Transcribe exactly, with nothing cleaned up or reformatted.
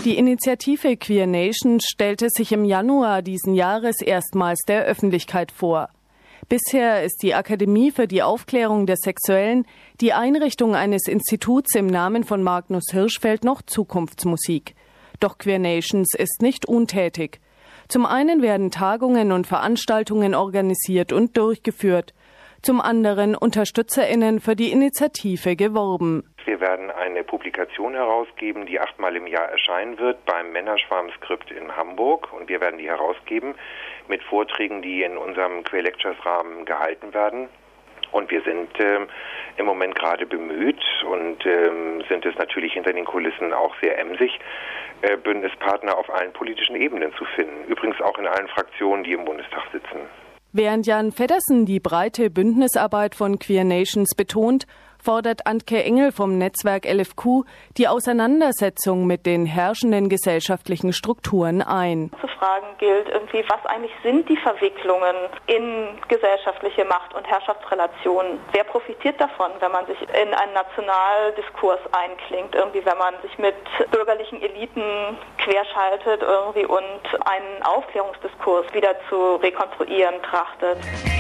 Die Initiative Queer Nations stellte sich im Januar diesen Jahres erstmals der Öffentlichkeit vor. Bisher ist die Akademie für die Aufklärung der Sexuellen die Einrichtung eines Instituts im Namen von Magnus Hirschfeld noch Zukunftsmusik. Doch Queer Nations ist nicht untätig. Zum einen werden Tagungen und Veranstaltungen organisiert und durchgeführt. Zum anderen UnterstützerInnen für die Initiative geworben. Wir werden eine Publikation herausgeben, die achtmal im Jahr erscheinen wird beim Männerschwarm-Skript in Hamburg. Und wir werden die herausgeben mit Vorträgen, die in unserem Queer Lectures-Rahmen gehalten werden. Und wir sind ähm, im Moment gerade bemüht und ähm, sind es natürlich hinter den Kulissen auch sehr emsig, äh, Bündnispartner auf allen politischen Ebenen zu finden. Übrigens auch in allen Fraktionen, die im Bundestag sitzen. Während Jan Feddersen die breite Bündnisarbeit von Queer Nations betont, fordert Antke Engel vom Netzwerk L F Q die Auseinandersetzung mit den herrschenden gesellschaftlichen Strukturen ein. Zu fragen gilt irgendwie, was eigentlich sind die Verwicklungen in gesellschaftliche Macht- und Herrschaftsrelationen? Wer profitiert davon, wenn man sich in einen Nationaldiskurs einklingt, irgendwie, wenn man sich mit bürgerlichen Eliten querschaltet irgendwie und einen Aufklärungsdiskurs wieder zu rekonstruieren trachtet?